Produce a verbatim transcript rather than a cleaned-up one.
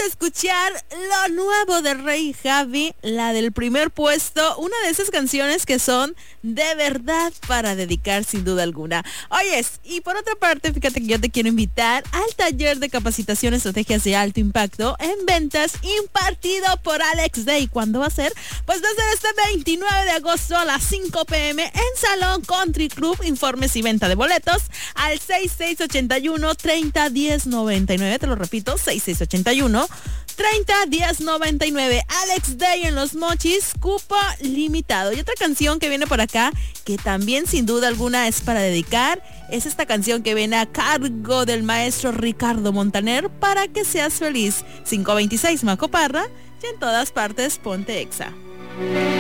de escuchar lo nuevo de Rey Javi, la del primer puesto, una de esas canciones que son de verdad para dedicar sin duda alguna. Oyes, y por otra parte, fíjate que yo te quiero invitar al taller de capacitación estrategias de alto impacto en ventas impartido por Alex Day. ¿Cuándo va a ser? Pues va a ser este veintinueve de agosto a las cinco pm en Salón Country Club. Informes y venta de boletos al seis seis ocho uno, tres cero uno cero, nueve nueve. Te lo repito, seis seis ocho uno, tres cero uno cero, nueve nueve. Alex Day en Los Mochis, cupo limitado. Y otra canción que viene por acá, que también sin duda alguna es para dedicar, es esta canción que viene a cargo del maestro Ricardo Montaner, Para que seas feliz. Cinco veintiséis Macoparra, y en todas partes ponte Exa.